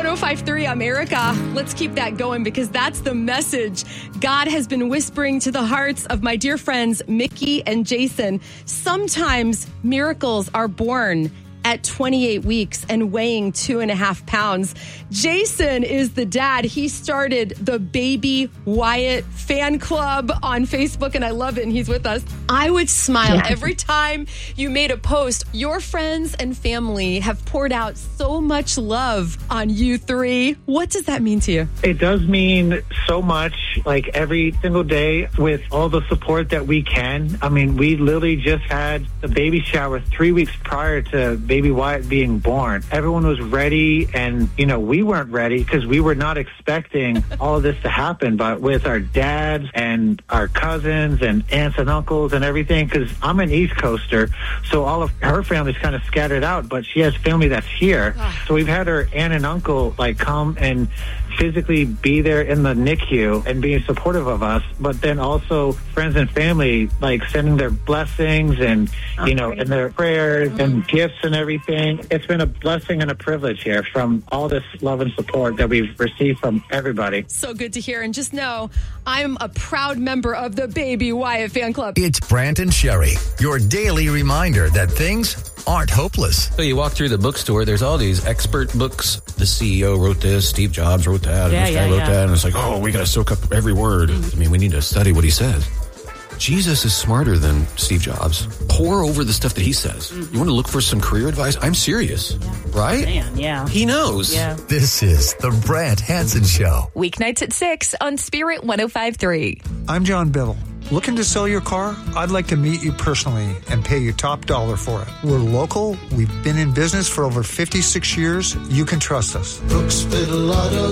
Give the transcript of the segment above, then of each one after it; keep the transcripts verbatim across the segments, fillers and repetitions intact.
one oh five point three America. Let's keep that going because that's the message God has been whispering to the hearts of my dear friends Mickey and Jason. Sometimes miracles are born at twenty-eight weeks and weighing two and a half pounds. Jason is the dad. He started the Baby Wyatt fan club on Facebook, and I love it, and he's with us. I would smile yeah. every time you made a post. Your friends and family have poured out so much love on you three. What does that mean to you? It does mean so much, like every single day with all the support that we can. I mean, we literally just had the baby shower three weeks prior to Baby Wyatt being born. Everyone was ready, and, you know, we weren't ready because we were not expecting all of this to happen. But with our dads and our cousins and aunts and uncles and everything, because I'm an East Coaster, so all of her family's kind of scattered out, but she has family that's here. So we've had her aunt and uncle, like, come and physically be there in the N I C U and being supportive of us, but then also friends and family, like, sending their blessings and, you know, and their prayers and gifts and everything. It's been a blessing and a privilege here from all this love and support that we've received from everybody. So good to hear. And just know, I'm a proud member of the Baby Wyatt fan club. It's Brant and Sherry, your daily reminder that things aren't hopeless. So you walk through the bookstore, there's all these expert books. The C E O wrote this, Steve Jobs wrote that, yeah, and this yeah, guy wrote yeah. that, and it's like, oh, we got to soak up every word. I mean, we need to study what he says. Jesus is smarter than Steve Jobs. Pour over the stuff that he says. Mm-hmm. You want to look for some career advice? I'm serious, yeah. right? Man, yeah. He knows. Yeah. This is the Brant Hansen Show. Weeknights at six on Spirit one oh five point three. I'm John Biddle. Looking to sell your car? I'd like to meet you personally and pay you top dollar for it. We're local. We've been in business for over fifty-six years. You can trust us. Brooks Biddle Auto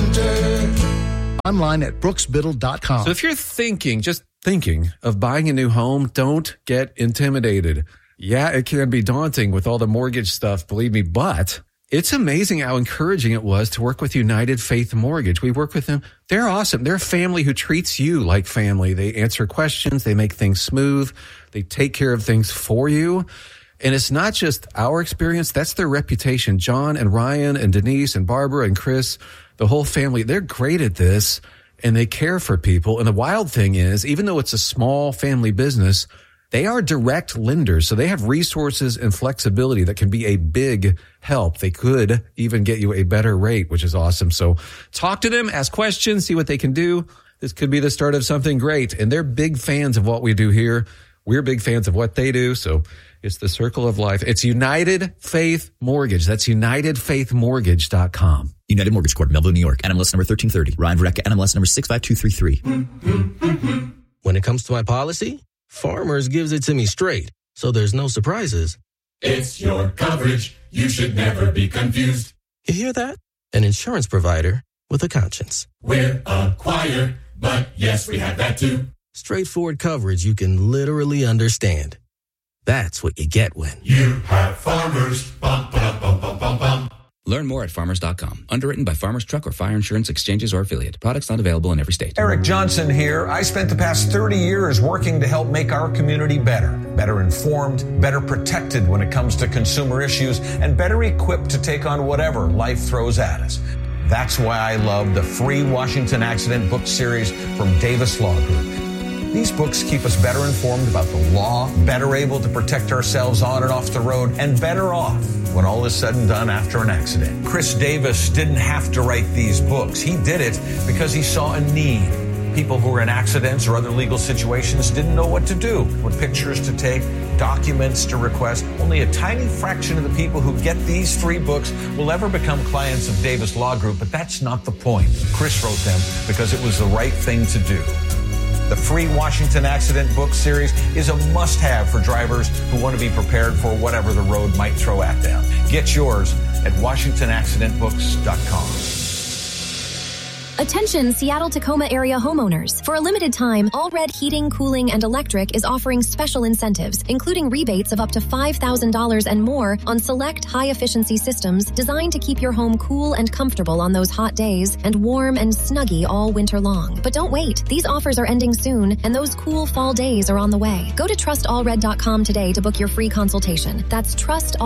Center. Online at brooks biddle dot com. So if you're thinking, just thinking of buying a new home, don't get intimidated. Yeah, it can be daunting with all the mortgage stuff, believe me, but it's amazing how encouraging it was to work with United Faith Mortgage. We work with them. They're awesome. They're a family who treats you like family. They answer questions. They make things smooth. They take care of things for you. And it's not just our experience. That's their reputation. John and Ryan and Denise and Barbara and Chris, the whole family, they're great at this and they care for people. And the wild thing is, even though it's a small family business, they are direct lenders, so they have resources and flexibility that can be a big help. They could even get you a better rate, which is awesome. So talk to them, ask questions, see what they can do. This could be the start of something great. And they're big fans of what we do here. We're big fans of what they do. So it's the circle of life. It's United Faith Mortgage. That's united faith mortgage dot com. United Mortgage Corp, Melville, New York. N M L S number thirteen thirty. Ryan Verrecka, N M L S number six five two three three. When it comes to my policy, Farmers gives it to me straight, so there's no surprises. It's your coverage. You should never be confused. You hear that? An insurance provider with a conscience. We're a choir, but yes, we have that too. Straightforward coverage you can literally understand. That's what you get when you have Farmers. Bum, bum, bum, bum, bum, bum. Learn more at farmers dot com. Underwritten by Farmers Truck or Fire Insurance Exchanges or Affiliate. Products not available in every state. Eric Johnson here. I spent the past thirty years working to help make our community better. Better informed, better protected when it comes to consumer issues, and better equipped to take on whatever life throws at us. That's why I love the free Washington Accident book series from Davis Law Group. These books keep us better informed about the law, better able to protect ourselves on and off the road, and better off when all is said and done after an accident. Chris Davis didn't have to write these books. He did it because he saw a need. People who were in accidents or other legal situations didn't know what to do, what pictures to take, documents to request. Only a tiny fraction of the people who get these free books will ever become clients of Davis Law Group, but that's not the point. Chris wrote them because it was the right thing to do. The free Washington Accident book series is a must-have for drivers who want to be prepared for whatever the road might throw at them. Get yours at washington accident books dot com. Attention Seattle-Tacoma area homeowners. For a limited time, All Red Heating, Cooling, and Electric is offering special incentives, including rebates of up to five thousand dollars and more on select high-efficiency systems designed to keep your home cool and comfortable on those hot days and warm and snuggy all winter long. But don't wait. These offers are ending soon, and those cool fall days are on the way. Go to trust all red dot com today to book your free consultation. That's trust all